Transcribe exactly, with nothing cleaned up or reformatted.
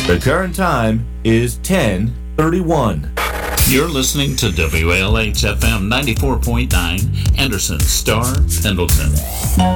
The current time is ten thirty-one. You're listening to W A L H F M ninety-four point nine, Anderson, Star, Pendleton.